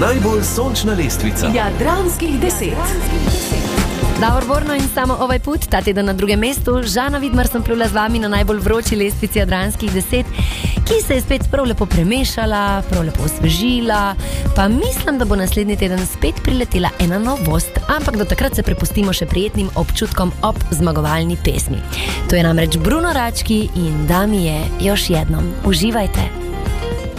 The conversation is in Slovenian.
Najbolj sončna lestvica Jadranskih 10. Davor Borno in samo ovaj put, ta teden na drugem mestu. Žana Vidmar sem plula z vami na najbolj vroči lestvici Jadranskih 10, ki se je spet prav lepo premešala, prav lepo osvežila, pa mislim, da bo naslednji teden spet priletela ena novost, ampak do takrat se prepustimo še prijetnim občutkom ob zmagovalni pesmi. To je namreč Bruno Rački in da mi je još jednom. Uživajte!